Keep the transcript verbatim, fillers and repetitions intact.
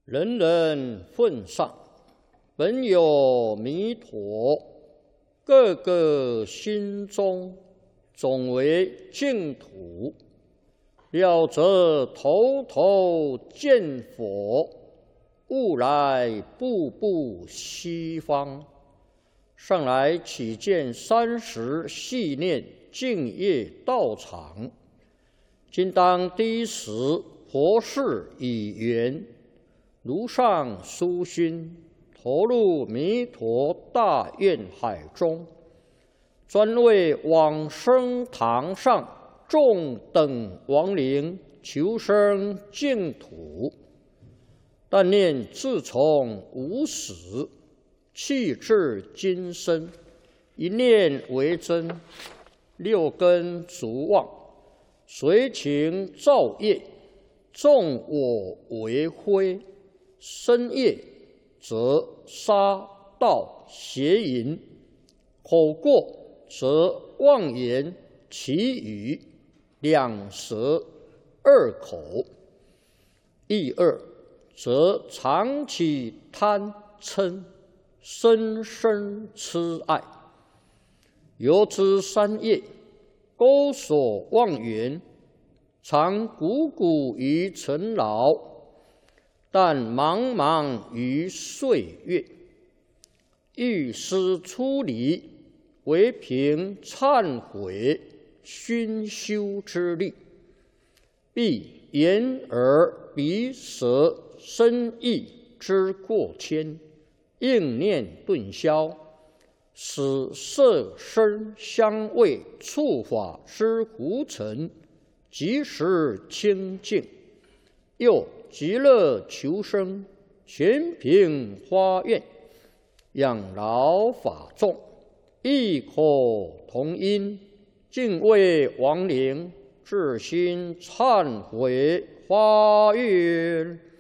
人人奉上，本有弥陀，个个心中总为净土。了则头头见佛，悟来步步西方。上来起见三十系念净业道场，今当第一时佛事已圆，如上殊心，投入弥陀大愿海中，专为往生堂上众等亡灵求生净土。但念自从无始，气至今生，一念为真，六根逐妄，随情造业，纵我为非。身业则杀盗邪淫，口过则妄言绮语，两舌二口。意二则常起贪嗔，深深痴爱。由之三业，勾所妄缘，常汩汩于尘劳，但茫茫于岁月。欲思出离，唯凭忏悔熏修之力，必眼耳鼻舌身意之过愆，应念顿消，使色声香味触法之胡尘即时清净。又极乐求生，全凭发愿，养老法众，异口同音，敬畏亡灵，至心忏悔发愿。